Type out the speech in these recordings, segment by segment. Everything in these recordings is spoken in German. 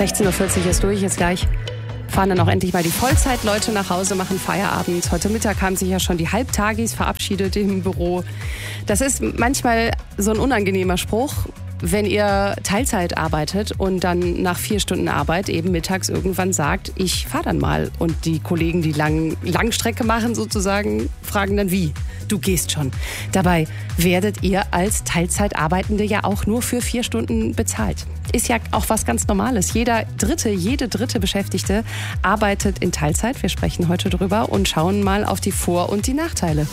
16.40 Uhr ist durch, jetzt gleich fahren dann auch endlich mal die Vollzeitleute nach Hause, machen Feierabend. Heute Mittag haben sich ja schon die Halbtagis verabschiedet im Büro. Das ist manchmal so ein unangenehmer Spruch, wenn ihr Teilzeit arbeitet und dann nach 4 Stunden Arbeit eben mittags irgendwann sagt, ich fahre dann mal. Und die Kollegen, die Langstrecke machen sozusagen, fragen dann wie? Du gehst schon. Dabei werdet ihr als Teilzeitarbeitende ja auch nur für 4 Stunden bezahlt. Ist ja auch was ganz Normales. Jede dritte Beschäftigte arbeitet in Teilzeit. Wir sprechen heute drüber und schauen mal auf die Vor- und die Nachteile.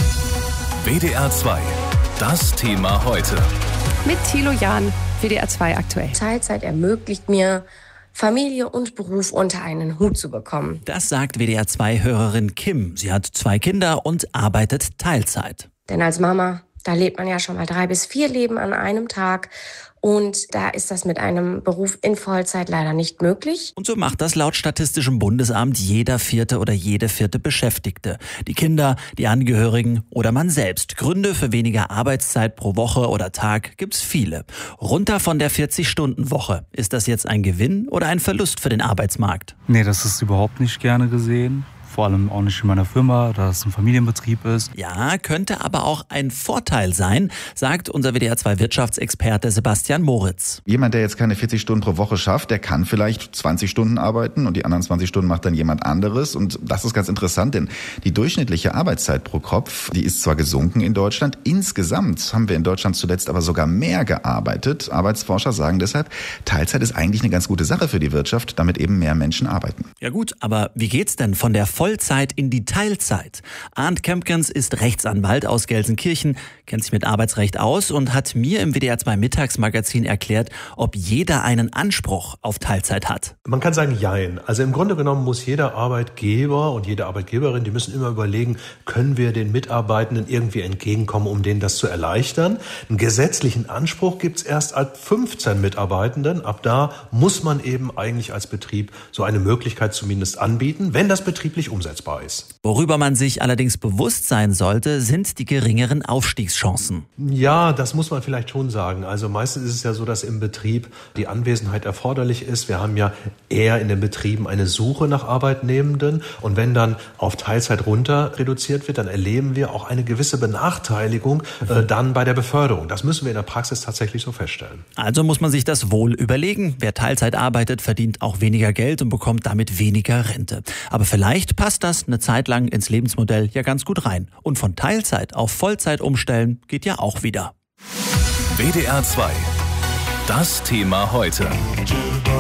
WDR 2, das Thema heute. Mit Thilo Jahn, WDR 2 aktuell. Teilzeit ermöglicht mir, Familie und Beruf unter einen Hut zu bekommen. Das sagt WDR 2-Hörerin Kim. Sie hat 2 Kinder und arbeitet Teilzeit. Denn als Mama, da lebt man ja schon mal 3 bis 4 Leben an einem Tag. Und da ist das mit einem Beruf in Vollzeit leider nicht möglich. Und so macht das laut Statistischem Bundesamt jeder 4. oder jede 4. Beschäftigte. Die Kinder, die Angehörigen oder man selbst. Gründe für weniger Arbeitszeit pro Woche oder Tag gibt's viele. Runter von der 40-Stunden-Woche. Ist das jetzt ein Gewinn oder ein Verlust für den Arbeitsmarkt? Nee, das ist überhaupt nicht gerne gesehen. Vor allem auch nicht in meiner Firma, da es ein Familienbetrieb ist. Ja, könnte aber auch ein Vorteil sein, sagt unser WDR 2 Wirtschaftsexperte Sebastian Moritz. Jemand, der jetzt keine 40 Stunden pro Woche schafft, der kann vielleicht 20 Stunden arbeiten und die anderen 20 Stunden macht dann jemand anderes. Und das ist ganz interessant, denn die durchschnittliche Arbeitszeit pro Kopf, die ist zwar gesunken in Deutschland, insgesamt haben wir in Deutschland zuletzt aber sogar mehr gearbeitet. Arbeitsforscher sagen deshalb, Teilzeit ist eigentlich eine ganz gute Sache für die Wirtschaft, damit eben mehr Menschen arbeiten. Ja gut, aber wie geht's denn von der Vollzeit in die Teilzeit? Arndt Kempkens ist Rechtsanwalt aus Gelsenkirchen, kennt sich mit Arbeitsrecht aus und hat mir im WDR 2 Mittagsmagazin erklärt, ob jeder einen Anspruch auf Teilzeit hat. Man kann sagen, jein. Also im Grunde genommen muss jeder Arbeitgeber und jede Arbeitgeberin, die müssen immer überlegen, können wir den Mitarbeitenden irgendwie entgegenkommen, um denen das zu erleichtern. Einen gesetzlichen Anspruch gibt's erst ab 15 Mitarbeitenden. Ab da muss man eben eigentlich als Betrieb so eine Möglichkeit zumindest anbieten, wenn das betrieblich umsetzbar ist. Worüber man sich allerdings bewusst sein sollte, sind die geringeren Aufstiegschancen. Ja, das muss man vielleicht schon sagen. Also meistens ist es ja so, dass im Betrieb die Anwesenheit erforderlich ist. Wir haben ja eher in den Betrieben eine Suche nach Arbeitnehmenden. Und wenn dann auf Teilzeit runter reduziert wird, dann erleben wir auch eine gewisse Benachteiligung dann bei der Beförderung. Das müssen wir in der Praxis tatsächlich so feststellen. Also muss man sich das wohl überlegen. Wer Teilzeit arbeitet, verdient auch weniger Geld und bekommt damit weniger Rente. Aber vielleicht passt das eine Zeit lang ins Lebensmodell ja ganz gut rein. Und von Teilzeit auf Vollzeit umstellen geht ja auch wieder. WDR 2, das Thema heute.